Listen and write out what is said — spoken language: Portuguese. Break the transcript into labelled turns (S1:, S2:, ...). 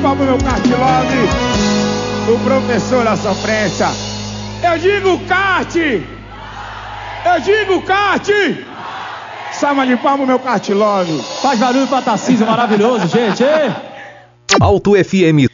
S1: palmas, meu Cartilove, o professor da sofrência. Eu digo kart! Eu digo kart! Salva de palmas, meu Cartilove.
S2: Faz barulho pra Tarcísio, maravilhoso, gente.
S3: Alto FM